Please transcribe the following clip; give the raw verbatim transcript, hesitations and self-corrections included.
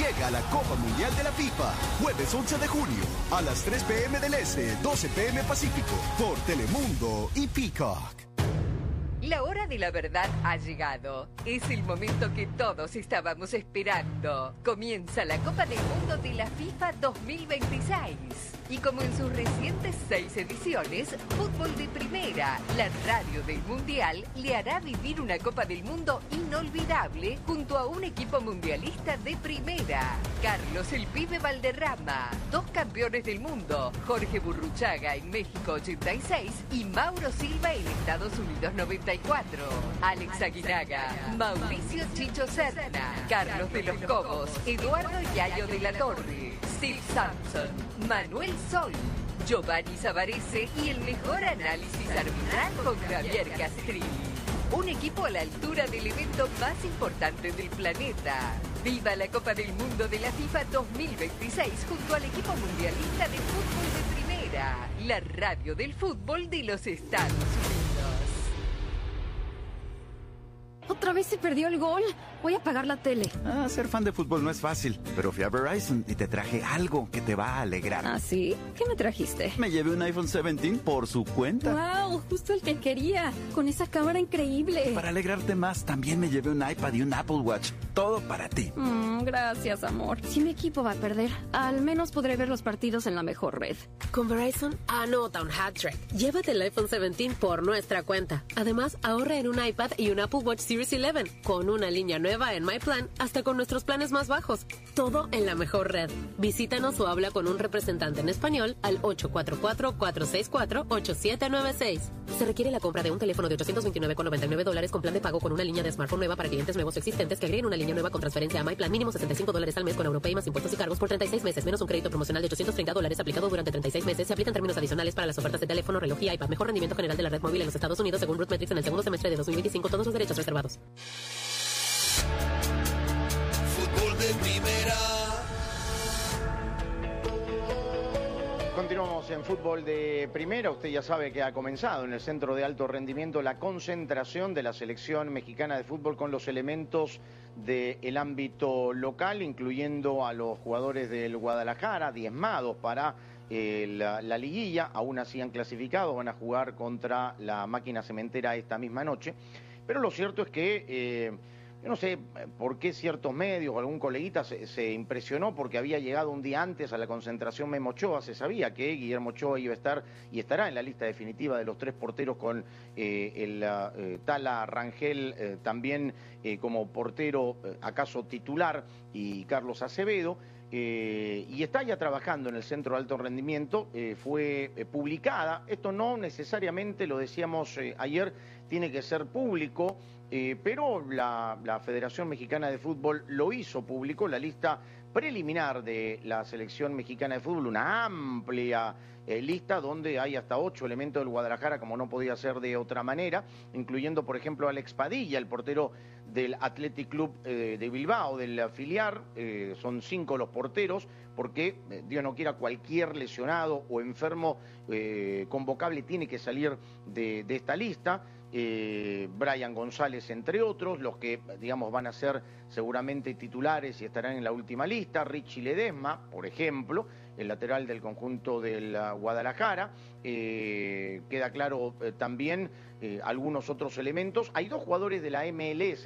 Llega la Copa Mundial de la FIFA, jueves once de junio, a las tres pe eme del Este, doce pe eme Pacífico, por Telemundo y Peacock. La hora de la verdad ha llegado. Es el momento que todos estábamos esperando. Comienza la Copa del Mundo de la FIFA dos mil veintiséis. Y como en sus recientes seis ediciones, Fútbol de Primera, la radio del Mundial, le hará vivir una Copa del Mundo inolvidable junto a un equipo mundialista de primera. Carlos el Pibe Valderrama, dos campeones del mundo, Jorge Burruchaga en México ochenta y seis y Mauro Silva en Estados Unidos noventa y cuatro. Alex Aguinaga, Mauricio Chicho Serna, Carlos de los Cobos, Eduardo Yayo de la Torre, Steve Sampson, Manuel Sol, Giovanni Savarese y el mejor análisis arbitral con Javier Castrilli. Un equipo a la altura del evento más importante del planeta. ¡Viva la Copa del Mundo de la FIFA dos mil veintiséis junto al equipo mundialista de fútbol de primera! La radio del fútbol de los Estados Unidos. ¿Otra vez se perdió el gol? Voy a apagar la tele. Ah, ser fan de fútbol no es fácil, pero fui a Verizon y te traje algo que te va a alegrar. ¿Ah, sí? ¿Qué me trajiste? Me llevé un iPhone diecisiete por su cuenta. ¡Wow! Justo el que quería, con esa cámara increíble. Para alegrarte más, también me llevé un iPad y un Apple Watch. Todo para ti. Mm, gracias, amor. Si mi equipo va a perder, al menos podré ver los partidos en la mejor red. Con Verizon, anota un hat-trick. Llévate el iPhone diecisiete por nuestra cuenta. Además, ahorra en un iPad y un Apple Watch Series once, con una línea nueva en MyPlan, hasta con nuestros planes más bajos. Todo en la mejor red. Visítanos o habla con un representante en español al ocho cuatro cuatro, cuatro seis cuatro, ocho siete nueve seis. Se requiere la compra de un teléfono de ochocientos veintinueve con noventa y nueve dólares con plan de pago con una línea de smartphone nueva para clientes nuevos o existentes que agreguen una línea nueva con transferencia a MyPlan mínimo sesenta y cinco dólares al mes con Europay más impuestos y cargos por treinta y seis meses, menos un crédito promocional de ochocientos treinta dólares aplicado durante treinta y seis meses. Se aplican términos adicionales para las ofertas de teléfono, reloj y iPad. Mejor rendimiento general de la red móvil en los Estados Unidos según RootMetrics en el segundo semestre de dos mil veinticinco. Todos los derechos reservados. Fútbol de primera. Continuamos en Fútbol de Primera. Usted ya sabe que ha comenzado en el Centro de Alto Rendimiento la concentración de la selección mexicana de fútbol con los elementos del ámbito local, incluyendo a los jugadores del Guadalajara, diezmados para eh, la, la liguilla. Aún así han clasificado, van a jugar contra la Máquina Cementera esta misma noche. Pero lo cierto es que... Eh, Yo no sé por qué ciertos medios o algún coleguita se, se impresionó porque había llegado un día antes a la concentración Memo Ochoa. Se sabía que Guillermo Ochoa iba a estar y estará en la lista definitiva de los tres porteros con eh, el eh, Tala Rangel eh, también eh, como portero eh, acaso titular y Carlos Acevedo. Eh, y está ya trabajando en el Centro de Alto Rendimiento, eh, fue eh, publicada. Esto no necesariamente, lo decíamos eh, ayer, tiene que ser público, eh, pero la, la Federación Mexicana de Fútbol lo hizo público, la lista preliminar de la selección mexicana de fútbol, una amplia eh, lista donde hay hasta ocho elementos del Guadalajara, como no podía ser de otra manera, incluyendo, por ejemplo, a Alex Padilla, el portero del Athletic Club eh, de Bilbao, del filial. Eh, son cinco los porteros, porque, eh, Dios no quiera, cualquier lesionado o enfermo eh, convocable tiene que salir de, de esta lista. Eh, Brian González, entre otros, los que, digamos, van a ser seguramente titulares y estarán en la última lista. Richie Ledesma, por ejemplo, el lateral del conjunto del Guadalajara. Eh, queda claro eh, también eh, algunos otros elementos. Hay dos jugadores de la M L S